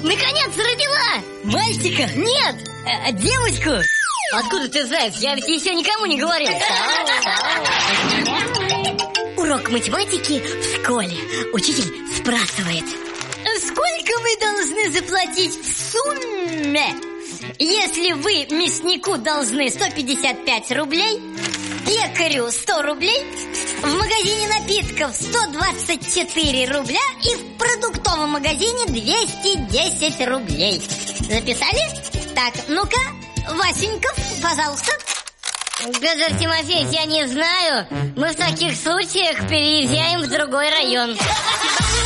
наконец родила! Мальчика? Нет! Девочку? Откуда ты знаешь? Я ведь еще никому не говорил. Урок математики в школе. Учитель спрашивает: сколько мы должны заплатить в сумме, если вы мяснику должны 155 рублей, пекарю 100 рублей, в магазине напитков 124 рубля и в продуктовом магазине 210 рублей. Записали? Так, ну-ка, Васеньков, пожалуйста. Петр Тимофеевич, я не знаю. Мы в таких случаях переезжаем в другой район.